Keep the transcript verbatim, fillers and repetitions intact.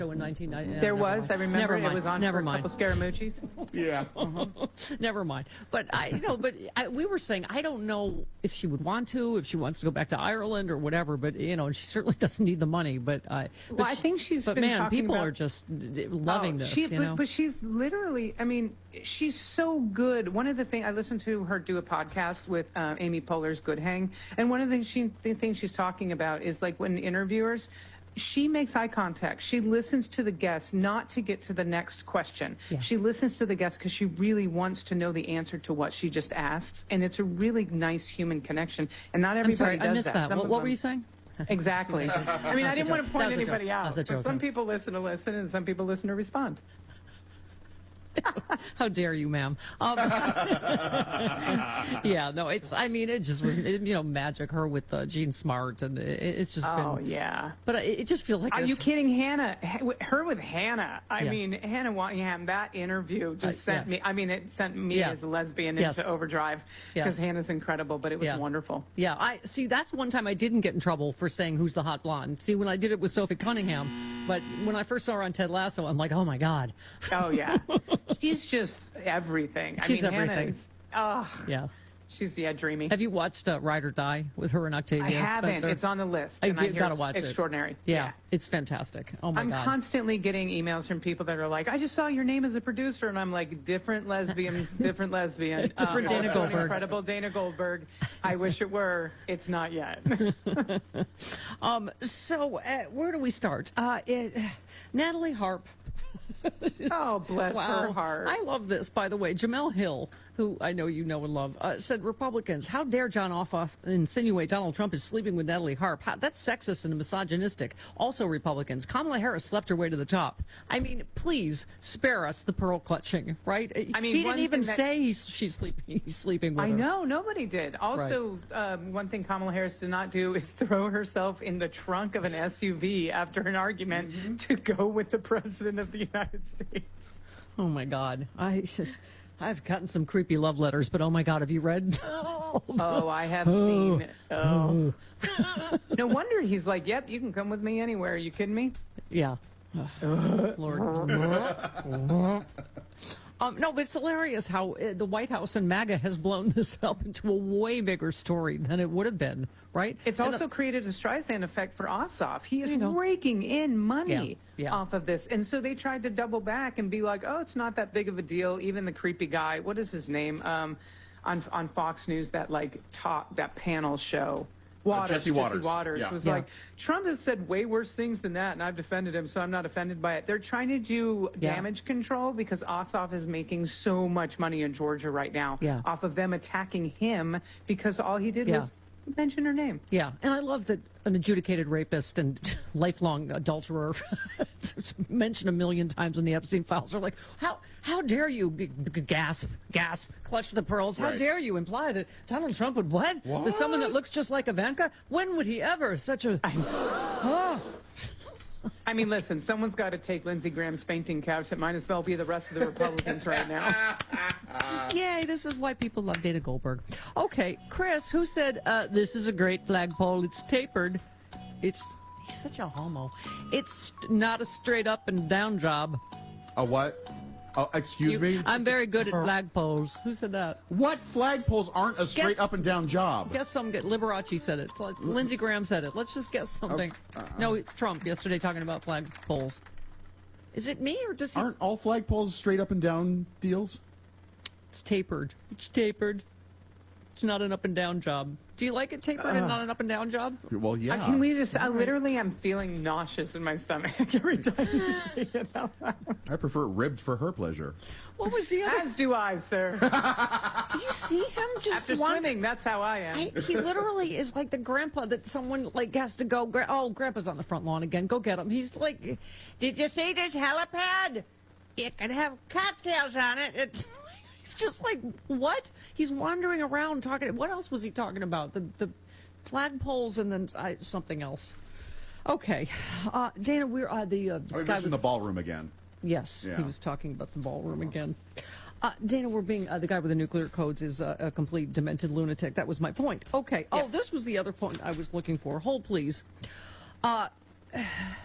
in nineteen ninety. There was, I remember, Never it mind. was on Never for a mind. couple Scaramucci's. Yeah. Never mind. But I, you know, but I, we were saying I don't know if she would want to, if she wants to go back to Ireland or whatever. But you know, she certainly doesn't need the money. But I, but Well, I she- think she's But been man, talking people about- are just loving Oh, this. she- you but, know, but she's literally, I mean, she's so good. One of the things, I listened to her do a podcast with uh, Amy Poehler's Good Hang. And one of the things, she, the things she's talking about is like when interviewers, she makes eye contact. She listens to the guests, not to get to the next question. Yeah. She listens to the guests because she really wants to know the answer to what she just asks. And it's a really nice human connection. And not everybody I'm sorry, does I missed that. that. Some What, of what them- were you saying? Exactly. I mean, I a didn't joke. want to That point was a anybody joke. out. That was a But joke. some people listen to listen, and some people listen to respond. How dare you, ma'am? Um, yeah, no, it's. I mean, it just was, it, you know, magic. Her with uh, Gene Smart, and it, it's just Oh, been. yeah. But it, it just feels like. Are it's- you kidding, Hannah? Ha- Her with Hannah. I Yeah. mean, Hannah Waddingham, that interview just Uh, sent yeah. me, I mean, it sent me Yeah. as a lesbian Yes. into overdrive Yeah. because Hannah's incredible, but it was Yeah. wonderful. Yeah, I see. That's one time I didn't get in trouble for saying who's the hot blonde. See, when I did it with Sophie Cunningham, but when I first saw her on Ted Lasso, I'm like, oh my god. Oh, yeah. She's just everything. I She's mean, Hannah everything. is, oh, Yeah. she's, yeah, dreamy. Have you watched uh, Ride or Die with her and Octavia I haven't. Spencer? It's on the list. I, and I you hear gotta it's watch it. extraordinary. Yeah, it's fantastic. Oh my I'm god. constantly getting emails from people that are like, I just saw your name as a producer, and I'm like, different lesbian, different lesbian. Different Dana also an Goldberg. Incredible Dana Goldberg. I wish it were. It's not yet. Um. So uh, where do we start? Uh, it, Natalie Harp. Oh, bless Wow. her heart. I love this, by the way. Jamel Hill, who I know you know and love, uh, said Republicans, how dare John Ossoff insinuate Donald Trump is sleeping with Natalie Harp? How, that's sexist and misogynistic. Also Republicans, Kamala Harris slept her way to the top. I mean, please spare us the pearl clutching, right? I mean, he one didn't even thing that- say he's, she's sleeping. He's sleeping with I her. know, nobody did. Also, um, one thing Kamala Harris did not do is throw herself in the trunk of an S U V after an argument to go with the President of the United States. Oh my God, I just. I've gotten some creepy love letters, but oh my God, have you read? Oh, I have seen. Oh. No wonder he's like, yep, you can come with me anywhere. Are you kidding me? Yeah. Lord. Um, no, but it's hilarious how uh, the White House and MAGA has blown this up into a way bigger story than it would have been, right? It's And also the- created a Streisand effect for Ossoff. He is I know. raking in money Yeah, yeah. off of this. And so they tried to double back and be like, oh, it's not that big of a deal. Even the creepy guy, what is his name? Um, on, on Fox News, that like talk, that panel show. Waters, Jesse Waters. Waters Yeah. was Yeah. like, Trump has said way worse things than that, and I've defended him, so I'm not offended by it. They're trying to do Yeah. damage control because Ossoff is making so much money in Georgia right now Yeah. off of them attacking him because all he did Yeah. was mention her name. Yeah, and I love that an adjudicated rapist and lifelong adulterer mentioned a million times in the Epstein files are like, how how dare you g- g- gasp, gasp, clutch the pearls? How Right. dare you imply that Donald Trump would what? With someone that looks just like Ivanka? When would he ever? Such a I mean, listen, someone's got to take Lindsey Graham's fainting couch. It might as well be the rest of the Republicans right now. Yay, this is why people love Dana Goldberg. Okay, Chris, who said, uh, this is a great flagpole, it's tapered. It's, he's such a homo. It's not a straight up and down job. A what? Oh, excuse me? I'm very good at flagpoles. Who said that? What flagpoles aren't a straight Guess- up and down job? Guess some, Liberace said it. Lindsey Graham said it. Let's just guess something. No, it's Trump yesterday talking about flagpoles. Is it me or does he? Aren't all flagpoles straight up and down deals? It's tapered. It's tapered. It's not an up and down job. Do you like it tapered and not an up and down job? Well, yeah. Uh, Can we just, I literally am feeling nauseous in my stomach every time you say it out loud. I prefer ribbed for her pleasure. What was the other? As do I, sir. Did you see him just After one? swimming, that's how I am. I, he literally is like the grandpa that someone like has to go. gra- Oh, grandpa's on the front lawn again. Go get him. He's like, did you see this helipad? It can have cocktails on it. It's just like what? He's wandering around talking. What else was he talking about? The the flagpoles and then uh, something else. Okay, uh, Dana, we're uh, the uh, Oh, we guy mentioned with the ballroom again. Yes, Yeah. he was talking about the ballroom again. Uh, Dana, we're being uh, the guy with the nuclear codes is uh, a complete demented lunatic. That was my point. Okay. Oh, Yes. this was the other point I was looking for. Hold, please. Uh,